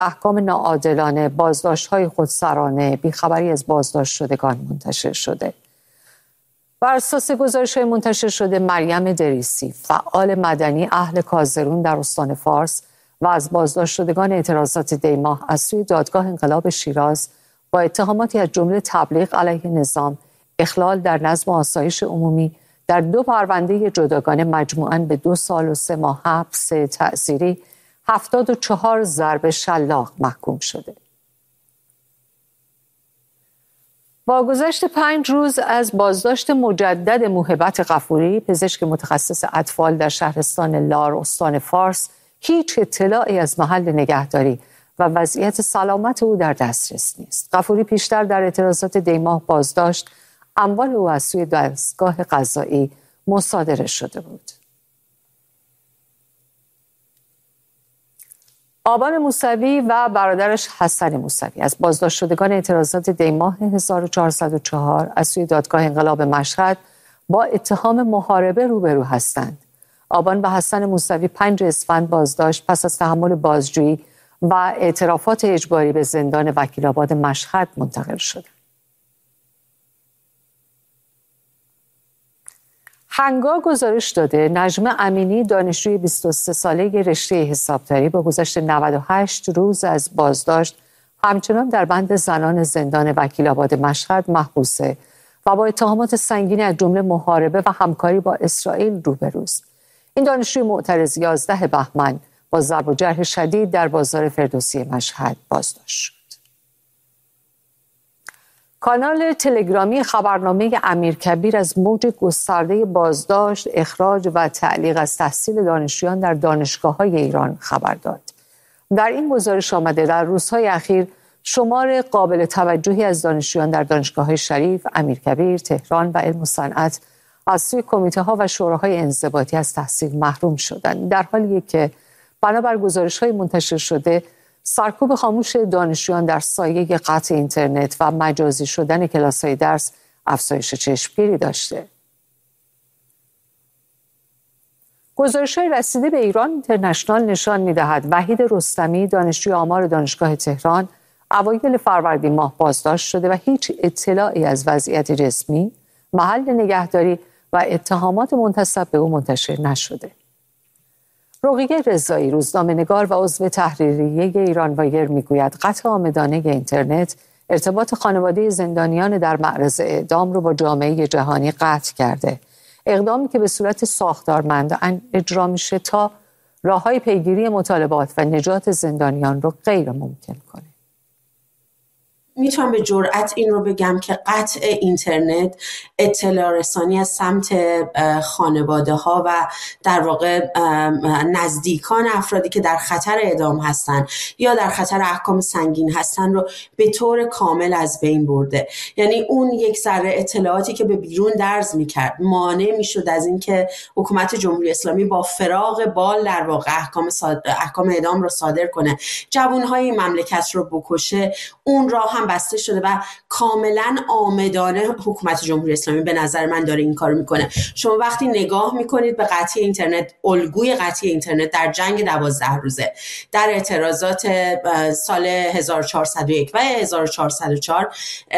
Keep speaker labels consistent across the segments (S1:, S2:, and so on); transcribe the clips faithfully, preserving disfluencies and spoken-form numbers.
S1: احکام ناعادلانه، بازداشت‌های خودسرانه، بیخبری از بازداشت شدگان منتشر شده. بر اساس گزارش‌های منتشر شده، مریم دریسی، فعال مدنی اهل کازرون در استان فارس و از بازداشت شدگان اعتراضات دیماه از سوی دادگاه انقلاب شیراز با اتهاماتی از جمله تبلیغ علیه نظام، اخلال در نظم و آسایش عمومی در دو پرونده جداگانه مجموعاً به دو سال و سه ماه حبس تعزیری، هفتاد و چهار ضرب شلاق محکوم شده. با گذشت پنج روز از بازداشت مجدد موهبت غفوری، پزشک متخصص اطفال در شهرستان لار استان فارس، هیچ اطلاعی از محل نگهداری و وضعیت سلامت او در دسترس نیست. غفوری پیشتر در اعتراضات دیماه بازداشت اموال او از سوی دستگاه قضایی مصادره شده بود. آبان موسوی و برادرش حسن موسوی از بازداشت شدگان اعتراضات دیماه هزار و چهارصد و چهار از سوی دادگاه انقلاب مشهد با اتهام محاربه روبرو هستند. آبان و حسن موسوی پنج اسفند بازداشت پس از تحمل بازجویی و اعترافات اجباری به زندان وکیل‌آباد مشهد منتقل شدند. هنگا گزارش داده نجمه امینی، دانشجوی بیست و سه ساله رشته حسابداری، با گذشت نود و هشت روز از بازداشت همچنان در بند زنان زندان وکیل‌آباد مشهد محبوسه و با اتهامات سنگینی از جمله محاربه و همکاری با اسرائیل روبروست. این دانشجوی معترض یازده بهمن با ضرب و جرح شدید در بازار فردوسی مشهد بازداشت شد. کانال تلگرامی خبرنامه امیرکبیر از موج گسترده بازداشت، اخراج و تعلیق از تحصیل دانشجویان در دانشگاه‌های ایران خبر داد. در این گزارش آمده در روزهای اخیر شمار قابل توجهی از دانشجویان در دانشگاه‌های شریف، امیرکبیر، تهران و علم و صنعت از سوی کمیته‌ها و شوراهای انضباطی از تحصیل محروم شدند، در حالی که بنابر گزارش‌های منتشر شده سرکوب خاموش دانشجویان در سایه قطع اینترنت و مجازی شدن کلاس‌های درس افزایش چشمگیری داشته. گزارش‌های رسیده به ایران اینترنشنال نشان می‌دهد وحید رستمی، دانشجوی آمار دانشگاه تهران، اوایل فروردین ماه بازداشت شده و هیچ اطلاعی از وضعیت جسمی، محل نگهداری و اتهامات منتسب به او منتشر نشده. رقیه رضایی، روزنامه‌نگار و عضو تحریریه ایرانوایر، میگوید قطع عامدانه اینترنت ارتباط خانواده زندانیان در معرض اعدام رو با جامعه جهانی قطع کرده. اقدامی که به صورت ساختارمند اجرا میشه تا راه‌های پیگیری مطالبات و نجات زندانیان رو غیر ممکن کنه.
S2: میتونم به جرئت این رو بگم که قطع اینترنت، اطلاع رسانی از سمت خانواده ها و در واقع نزدیکان افرادی که در خطر اعدام هستن یا در خطر احکام سنگین هستن رو به طور کامل از بین برده. یعنی اون یک ذره اطلاعاتی که به بیرون درز میکرد مانع میشد از این که حکومت جمهوری اسلامی با فراغ بال در واقع احکام, صاد... احکام اعدام رو صادر کنه، جوانهای این مملکت رو بکشه. اون راه هم بسته شده و کاملا عامدانه حکومت جمهوری اسلامی به نظر من داره این کارو میکنه. شما وقتی نگاه میکنید به قطعی اینترنت، الگوی قطعی اینترنت در جنگ دوازده روزه، در اعتراضات سال هزار و چهارصد و یک و هزار و چهارصد و چهار،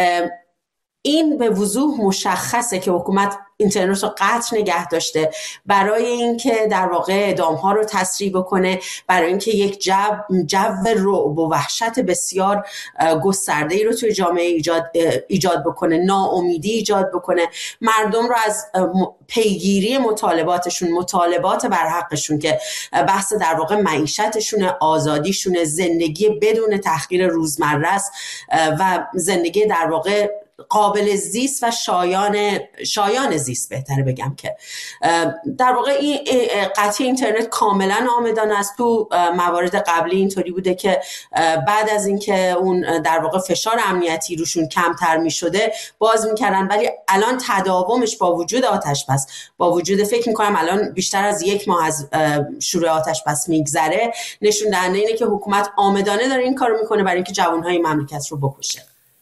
S2: این به وضوح مشخصه که حکومت اینترنت رو قطع نگه داشته برای اینکه در واقع اعدام ها رو تسریع بکنه، برای اینکه یک جو جو رعب و وحشت بسیار گسترده ای رو توی جامعه ایجاد ایجاد بکنه، ناامیدی ایجاد بکنه، مردم رو از پیگیری مطالباتشون، مطالبات بر حقشون که بحث در واقع معیشتشون، آزادیشون، زندگی بدون تحقیر روزمره است و زندگی در واقع قابل زیست و شایان شایان زیست بهتره بگم، که در واقع این قطعی اینترنت کاملا عامدانه است. تو موارد قبلی اینطوری بوده که بعد از اینکه اون در واقع فشار امنیتی روشون کمتر میشده باز میکردن، ولی الان تداومش با وجود آتش بس، با وجود فکر میکنم الان بیشتر از یک ماه از شروع آتش بس میگذره، نشون دهنده اینه که حکومت عامدانه داره این کارو میکنه برای اینکه جوانهای مملکت رو بکشه.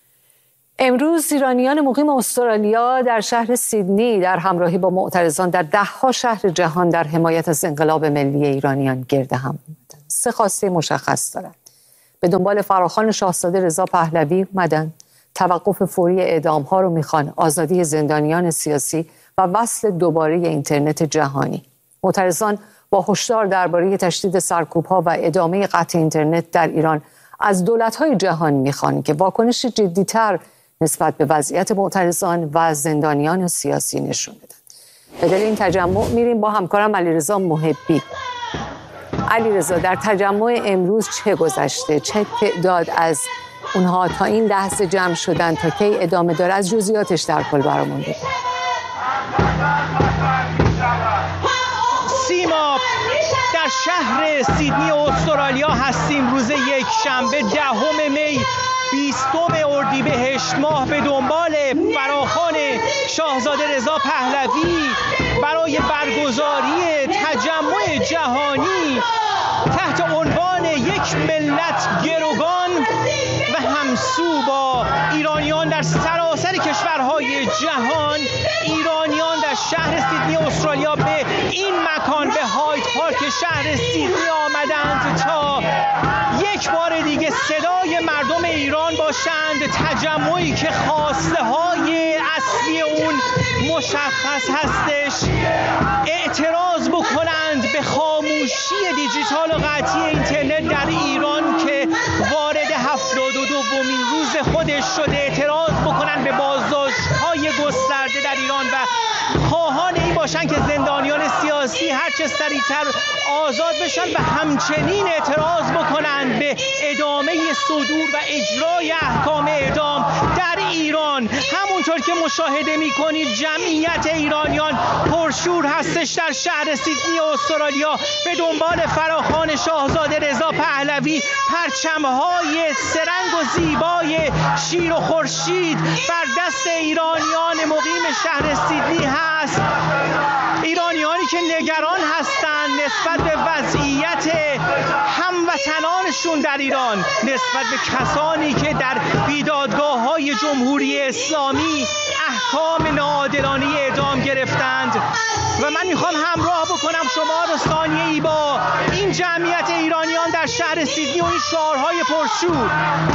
S1: امروز ایرانیان مقیم استرالیا در شهر سیدنی در همراهی با معترضان در ده‌ها شهر جهان در حمایت از انقلاب ملی ایرانیان گرد هم آمدند. سه خواسته مشخص دارند: به دنبال فراخوان شاهزاده رضا پهلوی اومدن. توقف فوری اعدام‌ها رو میخوان، آزادی زندانیان سیاسی و وصل دوباره اینترنت جهانی. معترضان با هشدار درباره تشدید سرکوب‌ها و ادامه قطع اینترنت در ایران از دولت‌های جهانی میخوان که واکنش جدی‌تر نسبت به وضعیت معترضان و زندانیان سیاسی نشون بدن. به دل این تجمع میریم با همکارم علیرضا محبی. علیرضا، در تجمع امروز چه گذشته؟ چه تعداد از اونها تا این لحظه جمع شدن؟ تا کی ادامه داره؟ از جزئیاتش در کل برامون بگو.
S3: سیما، در شهر سیدنی استرالیا هستیم. روز یک شنبه دهم می بیستم اردیبهشت ماه به دنبال فراخوان شاهزاده رضا پهلوی برای برگزاری تجمع جهانی تحت عنوان یک ملت گروگان و همسو با ایرانیان در سراسر کشورهای جهان. ایرانیان در شهر سیدنی استرالیا به این مکان، به هاید پارک شهر سیدنی آمدند تا یک بار دیگه صدای مردم ایران باشند. تجمعی که خواسته های اصلی اون مشخص هستش، اعتراض بکنند به خاموشی دیجیتال و قطعی اینترنت در ایران که وارد هفتاد و دومین روز خودش شده، اعتراض بکنند به بازداشت‌های گسترده در ایران و خواهان این باشن که زندانیان سیاسی هرچه سریعتر آزاد بشن و همچنین اعتراض بکنند به ادامه صدور و اجرای احکام اعدام در ایران. همونطور که مشاهده می‌کنید جمعیت ایرانیان پرشور هستش در شهر سیدنی استرالیا به دنبال فراخوان شاهزاده رضا پهلوی. پرچم‌های سرنگ و زیبای شیر و خورشید بر دست ایرانیان مقیم شهر سیدنی هست. ایرانیانی که نگران هستند نسبت به وضعیت هموطنانشون در ایران، نسبت به کسانی که در بیدادگاه‌های جمهوری اسلامی احکام ناعادلانه اعدام گرفتند. و من میخوام همراه بکنم شما رو ثانیه‌ای با این جمعیت ایرانیان در شهر سیدنی و این شعارهای پرشور.